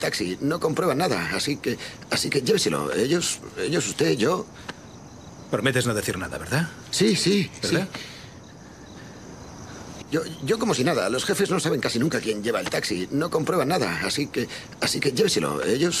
taxi, no comprueban nada, así que lléveselo. Ellos, usted, yo. Prometes no decir nada, ¿verdad? Sí, ¿Verdad? sí. Yo como si nada. Los jefes no saben casi nunca quién lleva el taxi. No comprueban nada. Así que lléveselo. Ellos,